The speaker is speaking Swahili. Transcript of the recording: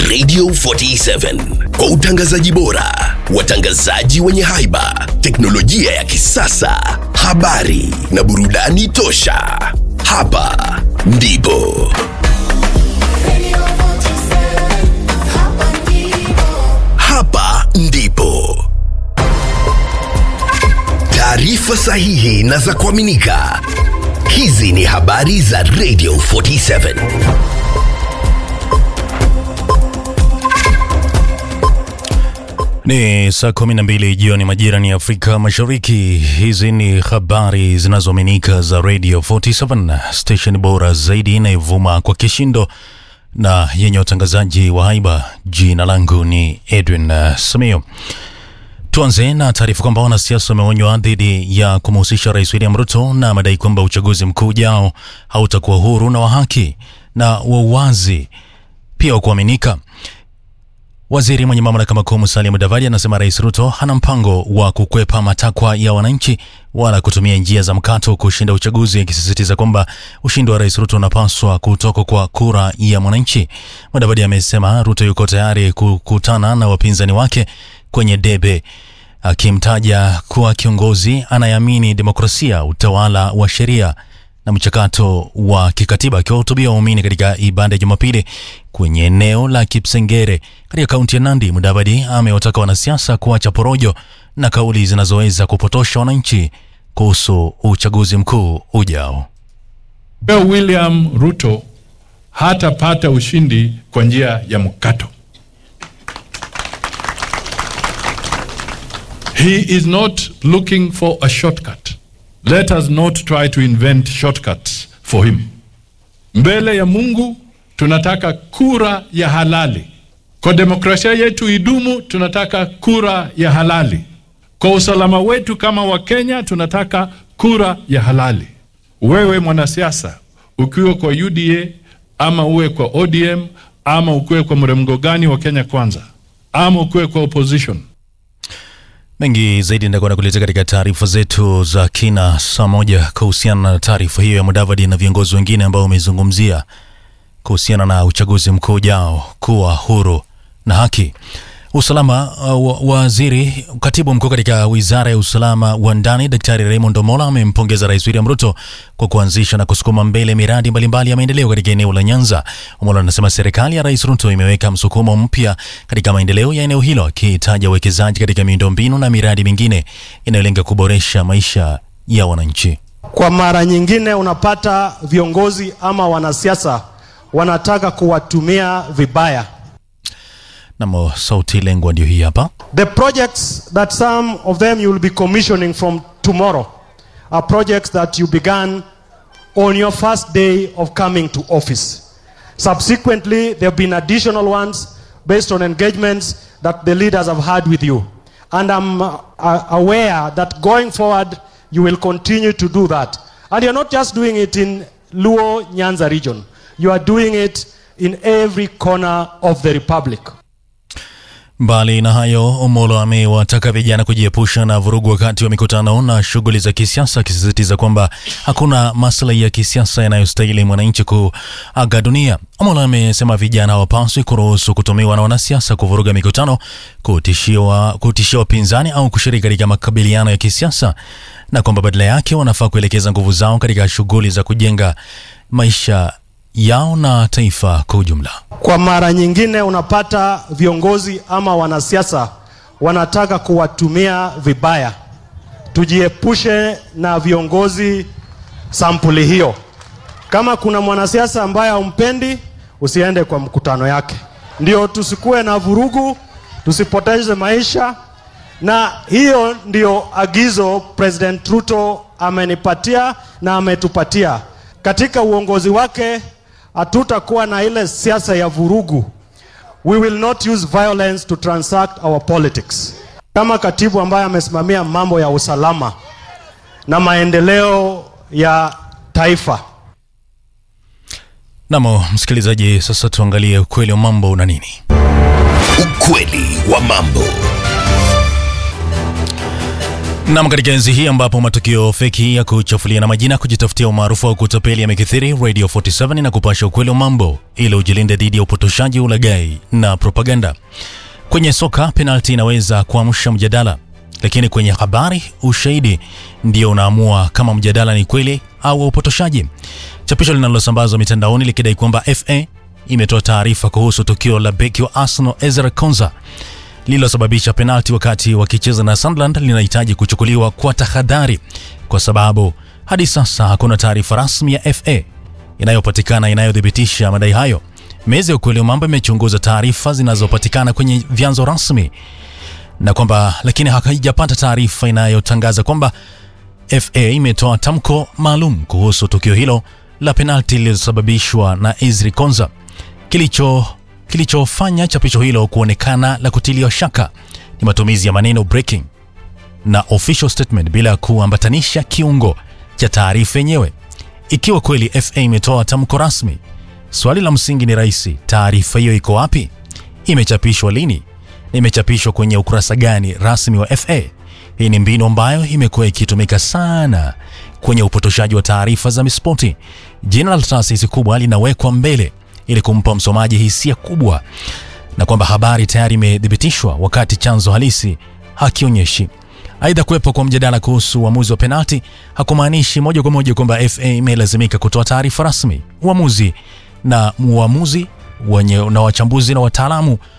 Radio 47 kwa utangazaji bora, watangazaji wenye haiba, teknolojia ya kisasa, habari na burudani tosha. Hapa ndipo taarifa sahihi na za kuaminika. Hizi ni habari za Radio 47. Ni saa 12 jioni majira ni Afrika Mashariki. Hizi ni habari zinazoaminika za Radio 47, station bora zaidi inayovuma kwa kishindo na yenye watangazaji wa haiba. Jina langu ni Edwin Samio. Tuanze na taarifa kwamba wanasiasa wameonywa dhidi ya kumhusisha Rais William Ruto na madai kwamba uchaguzi mkuu ujao hautakuwa huru na wa haki na wa wazi pia wa kuaminika. Waziri mwenye mamlaka makuu Musalia Mudavadi anasema Rais Ruto hana mpango wa kukwepa matakwa ya wananchi wala kutumia njia za mkato kushinda uchaguzi, akisisitiza kwamba ushindi wa Rais Ruto unapaswa kutoka kwa kura ya mwananchi. Mudavadi amesema Ruto yuko tayari kukutana na wapinzani wake kwenye debe, akimtaja kuwa kiongozi anayeamini demokrasia, utawala wa sheria na mchakato wa kikatiba. Akiwahutubia waumini katika ibada ya Jumapili kwenye eneo la Kipsengere katika kaunti ya Nandi, Mudavadi amewataka wanasiasa kuacha porojo na kauli zinazoweza kupotosha wananchi kuhusu uchaguzi mkuu ujao. William Ruto hatapata ushindi kwa njia ya mkato. He is not looking for a shortcut. Let us not try to invent shortcuts for him. Mbele ya Mungu tunataka kura ya halali. Kwa demokrasia yetu idumu tunataka kura ya halali. Kwa usalama wetu kama Wakenya tunataka kura ya halali. Wewe mwanasiasa, ukiwa kwa UDA ama uwe kwa ODM ama ukiwe kwa mrengo gani wa Kenya Kwanza ama ukiwe kwa opposition, mengi zaidi ndakwenda kuleta katika taarifa zetu za kina saa moja kuhusiana na taarifa hiyo ya Mudavadi na viongozi wengine ambao wamezungumzia kuhusiana na uchaguzi mkuu ujao kuwa huru na haki. Usalama, waziri katibu mkuu katika wizara ya usalama wa ndani Daktari Raymond Omola amempongeza Rais William Ruto kwa kuanzisha na kusukuma mbele miradi mbalimbali ya maendeleo katika eneo la Nyanza. Omola anasema serikali ya Rais Ruto imeweka msukumo mpya katika maendeleo ya eneo hilo, akitaja uwekezaji katika miundombinu na miradi mingine inayolenga kuboresha maisha ya wananchi. Kwa mara nyingine unapata viongozi ama wanasiasa wanataka kuwatumia vibaya. Namo sauti lengwa ndio hii hapa. The projects that some of them you will be commissioning from tomorrow are projects that you began on your first day of coming to office. Subsequently, there have been additional ones based on engagements that the leaders have had with you. And I'm aware that going forward, you will continue to do that. And you're not just doing it in Luo Nyanza region. You are doing it in every corner of the Republic. Mbali na hayo, Omolo amewataka vijana kujiepusha na vurugu wakati wa mikutano na shughuli za kisiasa, akisisitiza kwamba hakuna maslahi ya kisiasa yanayostahili mwananchi kuaga dunia. Omolo amesema vijana hawapaswi kuruhusu kutumiwa na wanasiasa kuvuruga mikutano, kutishia wapinzani au kushiriki katika makabiliano ya kisiasa, na kwamba badala yake wanafaa kuelekeza nguvu zao katika shughuli za kujenga maisha yao na taifa kwa ujumla. Kwa mara nyingine unapata viongozi ama wanasiasa wanataka kuwatumia vibaya. Tujiepushe na viongozi sampuli hiyo. Kama kuna mwanasiasa ambaye humpendi, usiende kwa mkutano yake. Ndio tusikue na vurugu, tusipoteze maisha. Na hiyo ndio agizo President Ruto amenipatia na ametupatia. Katika uongozi wake hatutakuwa na ile siasa ya vurugu. We will not use violence to transact our politics. Kama katibu ambaye amesimamia mambo ya usalama na maendeleo ya taifa. Namo msikilizaji, sasa tuangalie ukweli wa mambo una nini. Ukweli wa mambo. Na katika enzi hii ambapo matukio feki ya kuchafulia na majina kujitafutia umaarufu wa kutapeli yamekithiri, Radio 47 na kupasha ukweli wa mambo ili ujilinde dhidi ya upotoshaji, ulaghai na propaganda. Kwenye soka penalty inaweza kuamsha mjadala, lakini kwenye habari ushahidi ndio unaamua kama mjadala ni kweli au upotoshaji. Chapisho linalosambazwa mitandaoni likidai kwamba FA imetoa taarifa kuhusu tukio la beki wa Arsenal Ezra Konsa lililosababisha penalti wakati wakicheza na Sunderland linahitaji kuchukuliwa kwa tahadhari, kwa sababu hadi sasa hakuna taarifa rasmi ya FA inayopatikana inayodhibitisha madai hayo. Meza ya ukweli wa mambo imechunguza taarifa zinazopatikana kwenye vyanzo rasmi na kwamba lakini haijapata taarifa inayotangaza kwamba FA imetoa tamko maalum kuhusu tukio hilo la penalti lililosababishwa na Ezra Konsa. Kilichofanya chapisho hilo kuonekana la kutiliwa shaka ni matumizi ya maneno breaking na official statement bila kuambatanisha kiungo cha taarifa yenyewe. Ikiwa kweli FA imetoa tamko rasmi, swali la msingi ni rahisi: taarifa hiyo iko wapi? Imechapishwa lini? Imechapishwa kwenye ukurasa gani rasmi wa FA? Hii ni mbinu ambayo imekuwa ikitumika sana kwenye upotoshaji wa taarifa za mispoti. Jina la taasisi kubwa linawekwa mbele ili kumpa msomaji hisia kubwa na kwamba habari tayari imethibitishwa wakati chanzo halisi hakionyeshi. Aidha, kuwepo kwa mjadala kuhusu uamuzi wa penalti hakumaanishi moja kwa moja kwamba FA imelazimika kutoa taarifa rasmi. Uamuzi na wachambuzi na wataalamu